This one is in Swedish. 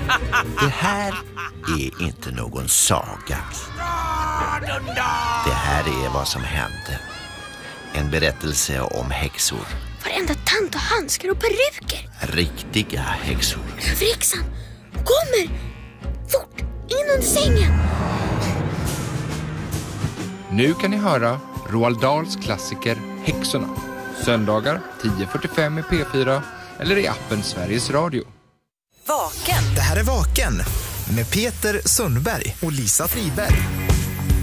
Det här är inte någon saga. Det här är vad som hände. En berättelse om häxor. Varenda tant och handskar och peruker. Riktiga häxor. Överhäxan kommer! Fort, in under sängen! Nu kan ni höra Roald Dahls klassiker Häxorna. Söndagar 10:45 i P4 eller i appen Sveriges Radio. Vaken. Det här är Vaken med Peter Sundberg och Lisa Friberg.